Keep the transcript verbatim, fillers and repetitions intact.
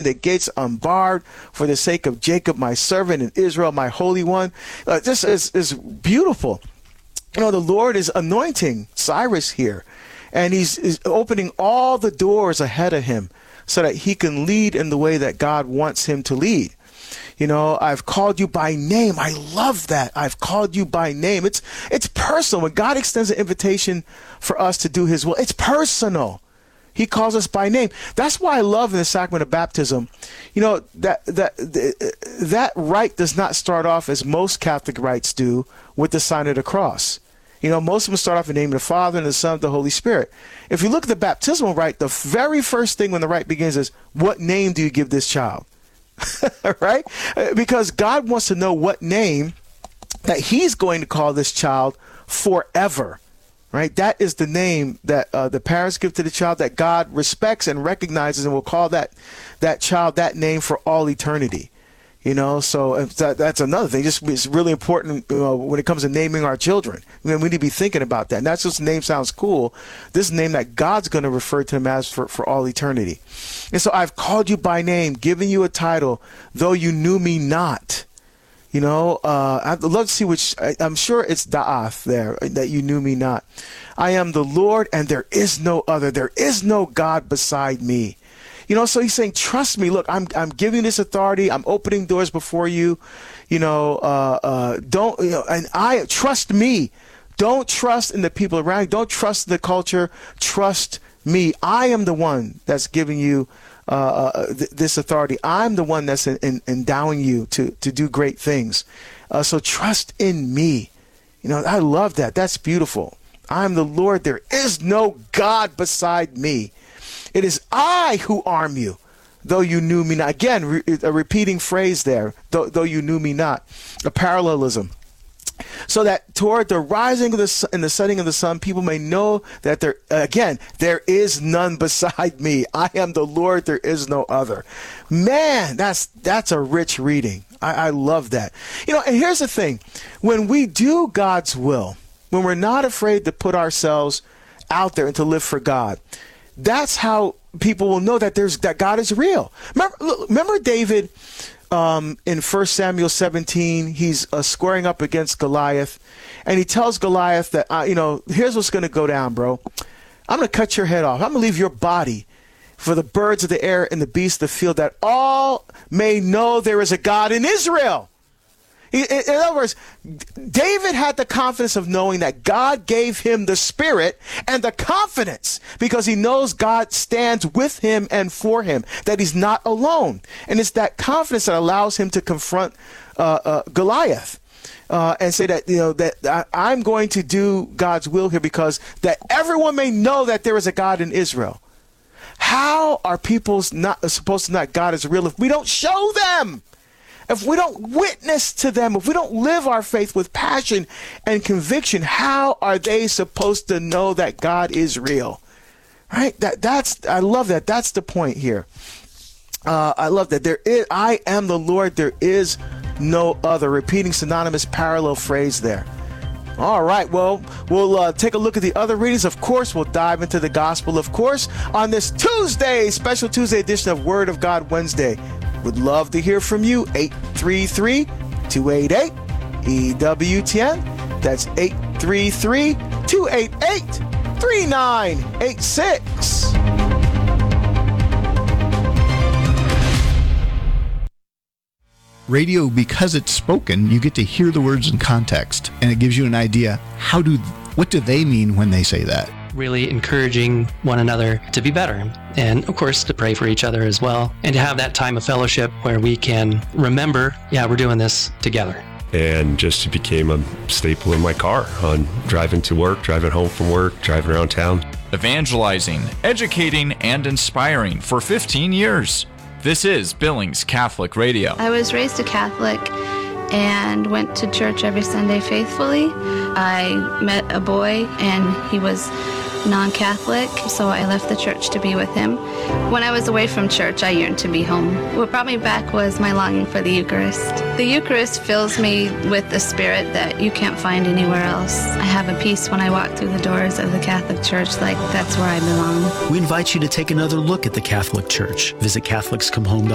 the gates unbarred for the sake of Jacob, my servant, and Israel, my holy one. Uh, this is, is beautiful. You know, the Lord is anointing Cyrus here, and he's, he's opening all the doors ahead of him so that he can lead in the way that God wants him to lead. You know, I've called you by name. I love that. I've called you by name. It's it's personal. When God extends an invitation for us to do his will, it's personal. He calls us by name. That's why I love in the sacrament of baptism, you know, that that that rite does not start off as most Catholic rites do with the sign of the cross. You know, most of them start off in the name of the Father and the Son and the Holy Spirit. If you look at the baptismal rite, the very first thing when the rite begins is, what name do you give this child? Right? Because God wants to know what name that he's going to call this child forever. Right? That is the name that uh, the parents give to the child, that God respects and recognizes, and will call that that child that name for all eternity. You know, so that, that's another thing. Just it's really important uh, when it comes to naming our children. I mean, we need to be thinking about that. And that's just the name sounds cool. This is a name that God's going to refer to him as for, for all eternity. And so I've called you by name, given you a title, though you knew me not. You know, uh, I'd love to see which, I, I'm sure it's Da'ath there, that you knew me not. I am the Lord, and there is no other. There is no God beside me. You know, so he's saying, trust me. Look, I'm I'm giving this authority. I'm opening doors before you. You know, uh, uh, don't, you know, and I trust me. Don't trust in the people around you. Don't trust the culture. Trust me. I am the one that's giving you uh, uh, th- this authority. I'm the one that's in, in, endowing you to, to do great things. Uh, so trust in me. You know, I love that. That's beautiful. I'm the Lord. There is no God beside me. It is I who arm you, though you knew me not. Again, re- a repeating phrase there, though, though you knew me not. A parallelism. So that toward the rising of the sun and the setting of the sun, people may know that there, again, there is none beside me. I am the Lord, there is no other. Man, that's that's a rich reading. I, I love that. You know, and here's the thing. When we do God's will, when we're not afraid to put ourselves out there and to live for God, that's how people will know that there's that God is real. Remember, remember David um, in First Samuel seventeen, he's uh, squaring up against Goliath, and he tells Goliath that, uh, you know, here's what's going to go down, bro. I'm going to cut your head off. I'm going to leave your body for the birds of the air and the beasts of the field, that all may know there is a God in Israel. In other words, David had the confidence of knowing that God gave him the spirit and the confidence because he knows God stands with him and for him, that he's not alone. And it's that confidence that allows him to confront uh, uh, Goliath uh, and say that, you know, that I, I'm going to do God's will here because that everyone may know that there is a God in Israel. How are people not supposed to know that God is real if we don't show them? If we don't witness to them, if we don't live our faith with passion and conviction, how are they supposed to know that God is real? Right? That that's I love that. That's the point here. Uh, I love that. There is I am the Lord. There is no other. Repeating synonymous parallel phrase there. All right. Well, we'll uh, take a look at the other readings. Of course, we'll dive into the gospel, of course, on this Tuesday, special Tuesday edition of Word of God Wednesday. Would love to hear from you. eight three three, two eight eight, E W T N. That's eight three three, two eight eight, three nine eight six. Radio, because it's spoken, you get to hear the words in context, and it gives you an idea. How do, what do they mean when they say that? Really encouraging one another to be better, and of course to pray for each other as well, and to have that time of fellowship where we can remember, yeah, we're doing this together. And just became a staple in my car on driving to work, driving home from work, driving around town. Evangelizing, educating, and inspiring for fifteen years. This is Billings Catholic Radio. I was raised a Catholic and went to church every Sunday faithfully. I met a boy and he was non-Catholic, so I left the church to be with him. When I was away from church, I yearned to be home. What brought me back was my longing for the Eucharist. The Eucharist fills me with the spirit that you can't find anywhere else. I have a peace when I walk through the doors of the Catholic Church, like that's where I belong. We invite you to take another look at the Catholic Church. Visit Catholics Come Home dot com.